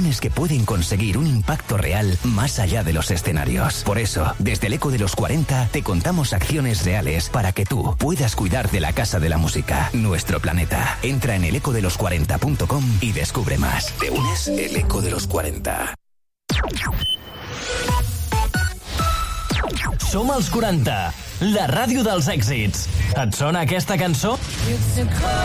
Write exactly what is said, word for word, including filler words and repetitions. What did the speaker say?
acciones que pueden conseguir un impacto real más allá de los escenarios. Por eso, desde el Eco de los cuarenta te contamos acciones reales para que tú puedas cuidar de la Casa de la Música, nuestro planeta. Entra en el eco de los cuarenta punto com y descubre más. ¿Te unes? El Eco de los cuarenta. Som els quaranta, la ràdio dels èxits. Et sona aquesta cançó?